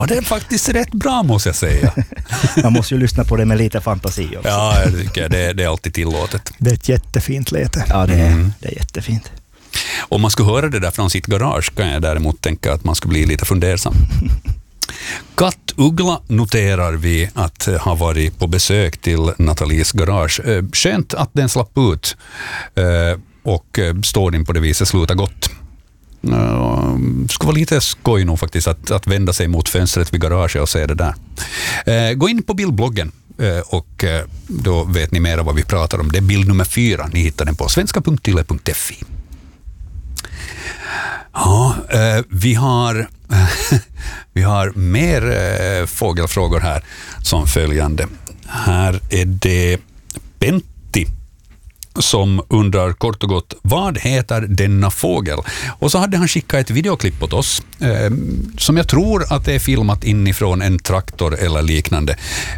Och det är faktiskt rätt bra, måste jag säga. Man måste ju lyssna på det med lite fantasi också. Ja, jag tycker det är alltid tillåtet. Det är ett jättefint läte. Ja, det är jättefint. Om man skulle höra det där från sitt garage kan jag däremot tänka att man skulle bli lite fundersam. Katt-Uggla noterar vi att ha varit på besök till Nathalies garage. Skönt att den slapp ut och står in på det viset sluta gott. Det skulle vara lite skoj nog faktiskt att vända sig mot fönstret vid garaget och se det där. Gå in på bildbloggen och då vet ni mer vad vi pratar om. Det är bild nummer 4. Ni hittar den på svenska.yle.fi. Ja, vi har mer fågelfrågor här som följande. Här är det Pentti som undrar kort och gott, vad heter denna fågel? Och så hade han skickat ett videoklipp åt oss som jag tror att det är filmat inifrån en traktor eller liknande.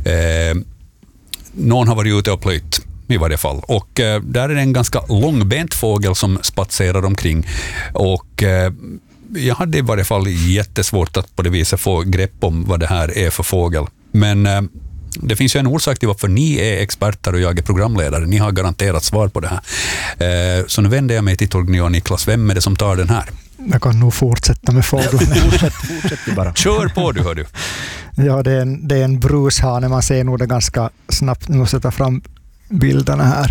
Någon har varit ute och plöjt i varje fall. Och där är det en ganska långbent fågel som spatserar omkring. Och jag hade i varje fall jättesvårt att på det viset få grepp om vad det här är för fågel. Men det finns ju en orsak till varför ni är experter och jag är programledare. Ni har garanterat svar på det här. Så nu vänder jag mig till Torgny och Niklas. Vem är det som tar den här? Jag kan nog fortsätta med fågeln. Fortsätt bara. Kör på du, hör du. Ja, det är en brushane. Man ser nog det ganska snabbt. Nu måste jag ta fram bilderna här.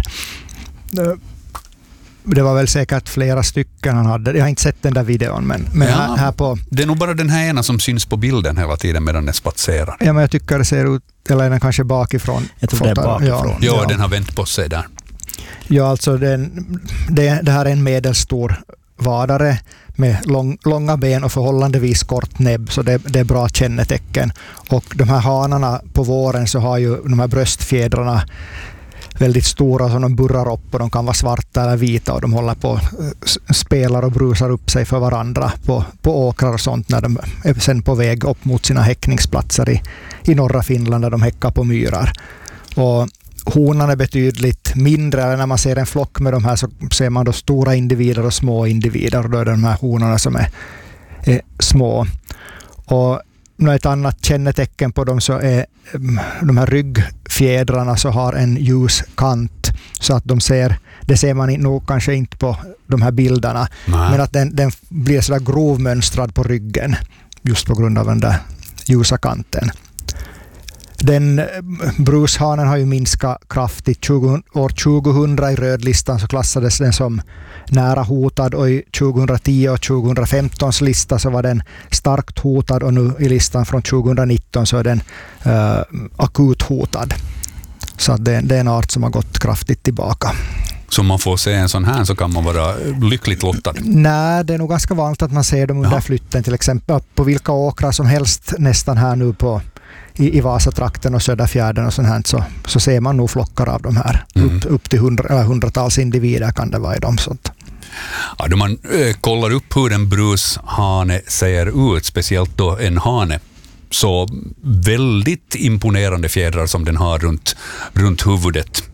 Det var väl säkert flera stycken han hade. Jag har inte sett den där videon, men ja, här på... Det är nog bara den här ena som syns på bilden hela tiden medan den spatserar. Ja, men jag tycker det ser ut, eller den kanske bakifrån. Jag tror det är bakifrån. Ja, den har vänt på sig där. Ja, alltså det här är en medelstor vadare med långa ben och förhållandevis kort näbb, så det är bra kännetecken. Och de här hanarna på våren så har ju de här bröstfjädrarna väldigt stora som de burrar upp och de kan vara svarta eller vita och de håller på spelar och brusar upp sig för varandra på åkrar och sånt när de är sen på väg upp mot sina häckningsplatser i norra Finland där de häckar på myrar. Och honan är betydligt mindre, eller när man ser en flock med de här så ser man då stora individer och små individer och då är det de här honorna som är små. Och ett annat kännetecken på dem så är de här ryggfjädrarna så har en ljus kant så att det ser man nog kanske inte på de här bilderna. Nej. Men att den blir sådär grovmönstrad på ryggen just på grund av den där ljusa kanten. Den brushanen har ju minskat kraftigt. År 2000 i rödlistan så klassades den som nära hotad och i 2010 och 2015 lista så var den starkt hotad och nu i listan från 2019 så är den akut hotad. Så det är en art som har gått kraftigt tillbaka. Så man får se en sån här så kan man vara lyckligt lottad? Nej, det är nog ganska vanligt att man ser dem under flytten till exempel på vilka åkrar som helst nästan här nu i Vasatrakten och Söderfjärden och sånt här så ser man nog flockar av de här. Upp till hundratals individer kan det vara i dem sånt. Ja, då man kollar upp hur en brushane ser ut, speciellt då en hane, så väldigt imponerande fjädrar som den har runt huvudet.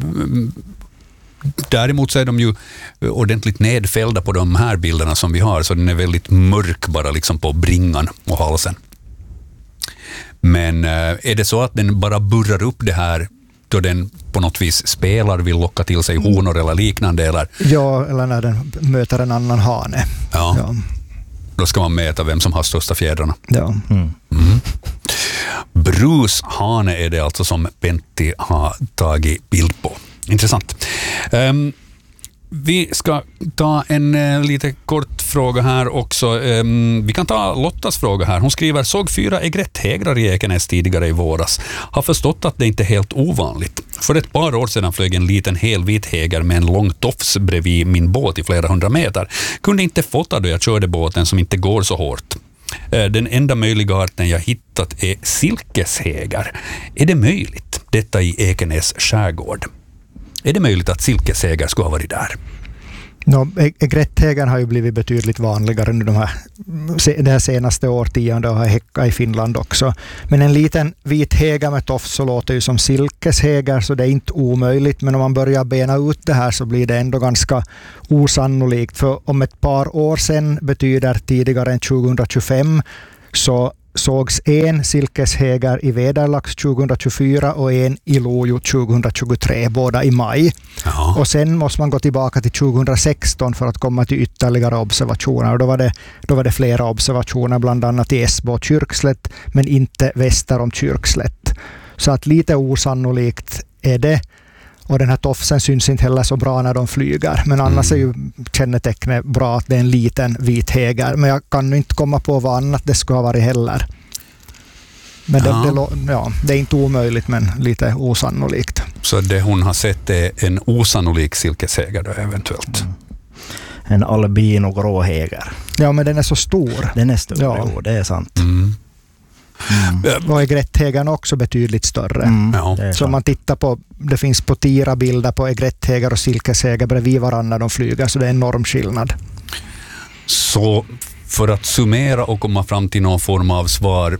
Däremot så är de ju ordentligt nedfällda på de här bilderna som vi har, så den är väldigt mörk bara liksom på bringan och halsen. Men är det så att den bara burrar upp det här då den på något vis spelar, vill locka till sig honor eller liknande? Eller? Ja, eller när den möter en annan hane. Ja. Då ska man mäta vem som har största fjädrarna. Ja. Brushane är det alltså som Pentti har tagit bild på. Intressant. Vi ska ta en lite kort fråga här också. Vi kan ta Lottas fråga här. Hon skriver, såg 4 egretthägrar i Ekenäs tidigare i våras. Har förstått att det inte är helt ovanligt. För ett par år sedan flög en liten helvit häger med en lång tofs bredvid min båt i flera 100 meter. Kunde inte fota då jag körde båten som inte går så hårt. Den enda möjliga arten jag hittat är silkeshägar. Är det möjligt? Detta i Ekenäs skärgård. Är det möjligt att silkeshägar ska ha varit där? Egretthägaren har ju blivit betydligt vanligare nu det här senaste årtiondet och har häckat i Finland också. Men en liten vit häger med tofs så låter ju som silkeshägar, så det är inte omöjligt. Men om man börjar bena ut det här så blir det ändå ganska osannolikt. För om ett par år sedan betyder tidigare än 2025 så sågs en silkeshäger i Vederlax 2024 och en i Lojo 2023, båda i maj. Ja. Och sen måste man gå tillbaka till 2016 för att komma till ytterligare observationer. Och då var det flera observationer, bland annat i Esbo och Kyrkslätt, men inte väster om Kyrkslätt. Så att lite osannolikt är det. Och den här tofsen syns inte heller så bra när de flyger. Men annars är ju kännetecknet bra att det är en liten vit häger. Men jag kan inte komma på vad annat det ska ha varit heller. Men det är inte omöjligt, men lite osannolikt. Så det hon har sett är en osannolik silkeshäger då eventuellt? En albino gråhäger. Ja, men den är så stor. Den är stor, ja. Jo, det är sant. Och egretthägern också betydligt större. Så om man tittar på, det finns på Tira bilder på egretthäger och silkeshäger bredvid varandra de flyger, så det är en enorm skillnad. Så för att summera och komma fram till någon form av svar,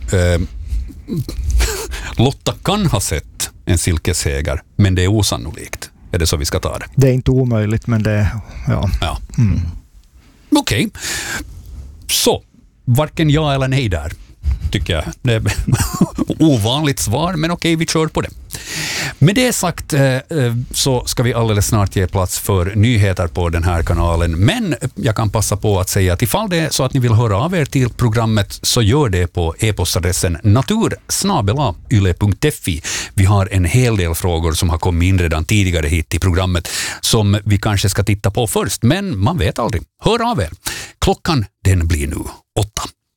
Lotta kan ha sett en silkeshäger, men det är osannolikt. Är det så vi ska ta det? Det är inte omöjligt, men det ja. Okej. Så, varken ja eller nej där, tycker jag. Det är ovanligt svar, men okej, vi kör på det. Med det sagt så ska vi alldeles snart ge plats för nyheter på den här kanalen. Men jag kan passa på att säga att ifall det är så att ni vill höra av er till programmet, så gör det på e-postadressen natur@yle.fi. Vi har en hel del frågor som har kommit in redan tidigare hit i programmet som vi kanske ska titta på först. Men man vet aldrig. Hör av er. Klockan den blir nu 8.